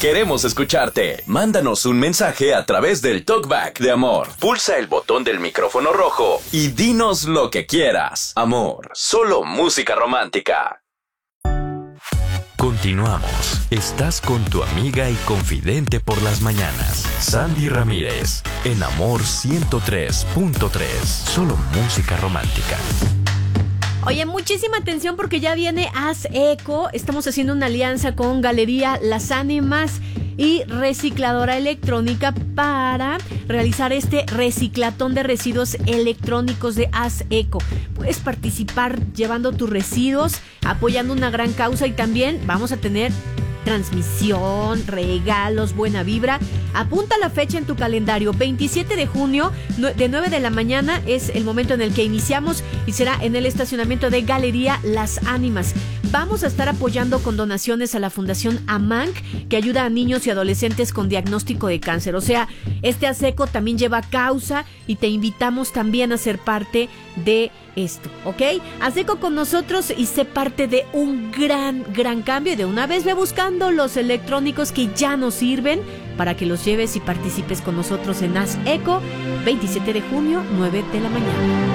Queremos escucharte. Mándanos un mensaje a través del TalkBack de Amor. Pulsa el botón del micrófono rojo y dinos lo que quieras. Amor, solo música romántica. Continuamos. Estás con tu amiga y confidente por las mañanas, Sandy Ramírez, en Amor 103.3. Solo música romántica. Oye, muchísima atención porque ya viene Haz Eco. Estamos haciendo una alianza con Galería Las Ánimas y Recicladora Electrónica para realizar este reciclatón de residuos electrónicos de Haz Eco. Puedes participar llevando tus residuos, apoyando una gran causa, y también vamos a tener transmisión, regalos, buena vibra. Apunta la fecha en tu calendario. 27 de junio, de 9 de la mañana es el momento en el que iniciamos y será en el estacionamiento de Galería Las Ánimas. Vamos a estar apoyando con donaciones a la Fundación AMANC, que ayuda a niños y adolescentes con diagnóstico de cáncer. O sea, este Haz Eco también lleva causa y te invitamos también a ser parte de esto, ¿ok? Haz Eco con nosotros y sé parte de un gran cambio. Y de una vez ve buscando los electrónicos que ya nos sirven para que los lleves y participes con nosotros en Haz Eco, 27 de junio, 9 de la mañana.